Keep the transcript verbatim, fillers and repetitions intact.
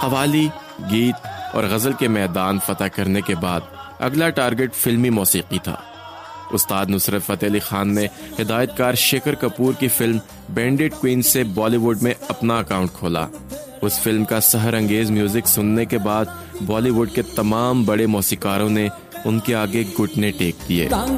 कव्वाली, गीत और गज़ल के मैदान फतह करने के बाद अगला टारगेट फिल्मी मौसीकी था। उस्ताद नुसरत फ़तेह अली खान ने हिदायतकार शेखर कपूर की फिल्म बैंडिट क्वीन से बॉलीवुड में अपना अकाउंट खोला। उस फिल्म का सहर अंगेज म्यूजिक सुनने के बाद बॉलीवुड के तमाम बड़े मौसीकारों ने उनके आगे घुटने टेक दिए।